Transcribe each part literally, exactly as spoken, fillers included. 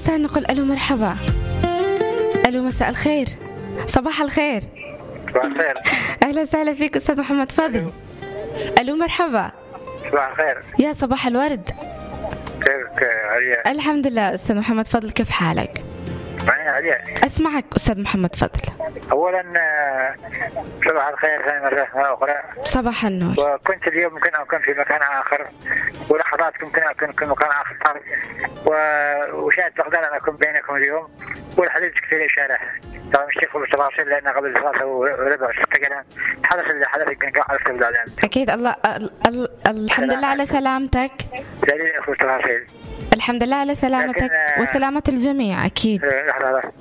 الإنسان نقول ألو مرحبا، ألو مساء الخير، صباح الخير. صباح الخير. أهلا وسهلا فيك أستاذ محمد فضل. ألو مرحبا. صباح الخير. يا صباح الورد. كيفك عليا؟ الحمد لله أستاذ محمد فضل، كيف حالك؟ معي عليا. أسمعك أستاذ محمد فضل. أولا صباح الخير ثاني مرة أخرى. صباح النور. وكنت اليوم ممكن أكون في مكان آخر، ولحظات ممكن أكون في مكان آخر، وشاهدت أقدر أن أكون بينكم اليوم، والحديث كثير إشارة. طبعا مش تدخل بالتفاصيل لأن قبل ثلاثة وربع ست كلام حدث اللي حدث يمكن عرفت بالإعلام. أكيد. الله ال ال الحمد لله على سلامتك. دليل أخذ التفاصيل. الحمد لله على سلامتك وسلامة الجميع. أكيد. لحظة لحظة.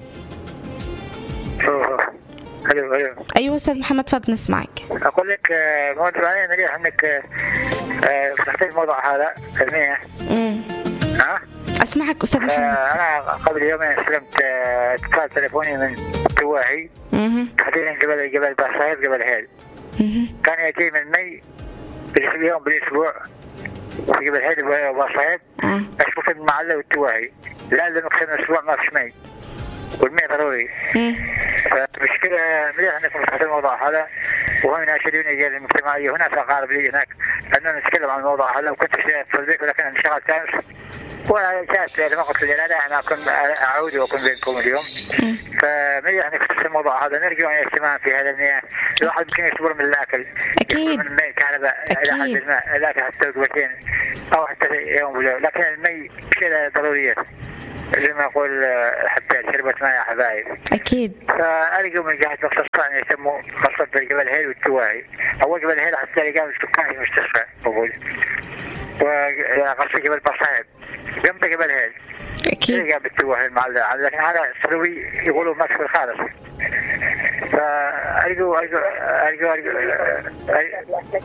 أيوه أيوه. أيوه أستاذ محمد فضل نسمعك. أقول لك موضوع مليح إنك تختار الموضوع هذا علمية. امم. ها؟ أسمعك أستاذ محمد. أنا قبل يومين استلمت اتصال تليفوني من تواهي. اها. تحديدا قبل قبل باصايد قبل هيل. اها. كان يأتي من مي باليوم بالأسبوع في قبل هيل وباصايد. اه. أشوف المعلة والتواهي. لا لأنه كان أسبوع ما فيش مي. والمي ضروري. امم. فمشكلة مليح أنكم تحدثوا الموضوع هذا، وهم يناشدون الرجال المجتمعية. هناك أقارب لي هناك أننا نتكلم عن الموضوع هذا، وكنت في البيت ولكن انشغلت أمس، وشاهدت لما قلت للجلالة أنا أكون أعود وأكون بينكم اليوم. فمليح أنك تحدثوا الموضوع هذا. نرجو أن الاهتمام في هذا المياه. الواحد يمكن يصبر من الأكل. أكيد. من الماء كهرباء إلى حد الماء، الأكل حتى وجبتين أو حتى يوم بليل، لكن المي شيء ضرورية. زي ما يقول حتى شربت ماء يا حبايب. أكيد. فألقوا من جهة مختصة أن يسموا خاصة جبل هيل والتواهي. أول جبل هيل حتى لقوا السكان في المستشفى بقول. وقصة جبل بصايد جنب جبل هيل. أكيد. لقوا بالتواهي المعلقة، لكن هذا صلوي يقولوا ما في خالص. فألقوا ألقوا ألقوا ألقوا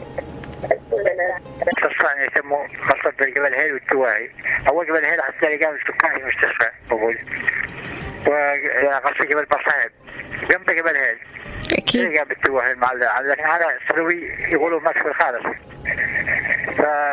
مختصة أن يسموا خاصة جبل هيل والتواهي. أول جبل هيل حتى لقوا السكان في المستشفى بقول. وقصة جبل بصايد جنب جبل هيل. أكيد. لقوا بالتواهي المعلقة، لكن هذا صلوي يقولوا ما في خالص. ف